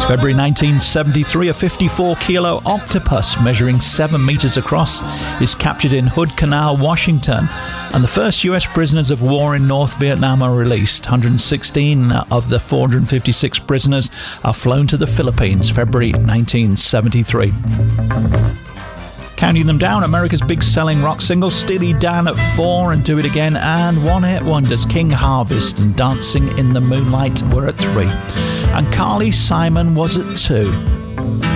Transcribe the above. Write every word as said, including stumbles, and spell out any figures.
February nineteen seventy-three, a fifty-four kilo octopus measuring seven meters across is captured in Hood Canal, Washington, and the first U S prisoners of war in North Vietnam are released. one hundred sixteen of the four hundred fifty-six prisoners are flown to the Philippines, February nineteen seventy-three. Counting them down, America's big-selling rock singles, Steely Dan at four and Do It Again, and one-hit wonders King Harvest and Dancing in the Moonlight were at three. And Carly Simon was at two.